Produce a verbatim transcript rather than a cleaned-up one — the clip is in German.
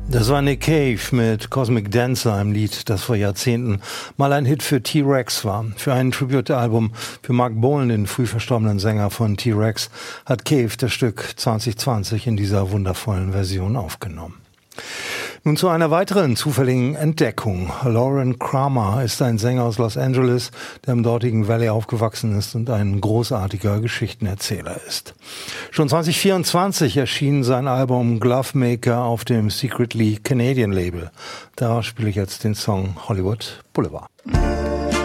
Das war Nick Cave mit Cosmic Dancer, einem Lied, das vor Jahrzehnten mal ein Hit für T-Rex war. Für ein Tribute-Album für Mark Bolan, den früh verstorbenen Sänger von T-Rex, hat Cave das Stück zwanzig zwanzig in dieser wundervollen Version aufgenommen. Nun zu einer weiteren zufälligen Entdeckung. Lauren Kramer ist ein Sänger aus Los Angeles, der im dortigen Valley aufgewachsen ist und ein großartiger Geschichtenerzähler ist. Schon zwanzig vierundzwanzig erschien sein Album Glovemaker auf dem Secretly Canadian Label. Da spiele ich jetzt den Song Hollywood Boulevard.